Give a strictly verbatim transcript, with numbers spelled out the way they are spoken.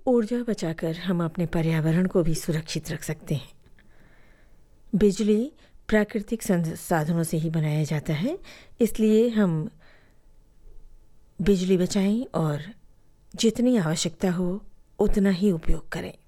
ऊर्जा बचाकर हम अपने पर्यावरण को भी सुरक्षित रख सकते हैं। बिजली प्राकृतिक संसाधनों से ही बनाया जाता है, इसलिए हम बिजली बचाएं और जितनी आवश्यकता हो उतना ही उपयोग करें।